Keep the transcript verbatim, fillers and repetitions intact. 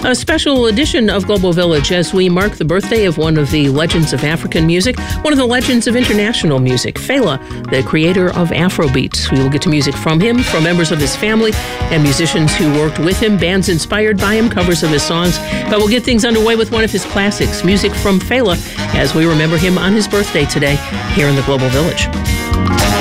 A special edition of Global Village as we mark the birthday of one of the legends of African music, one of the legends of international music, Fela, the creator of Afrobeats. We will get to music from him, from members of his family, and musicians who worked with him, bands inspired by him, covers of his songs. But we'll get things underway with one of his classics, music from Fela, as we remember him on his birthday today here in the Global Village.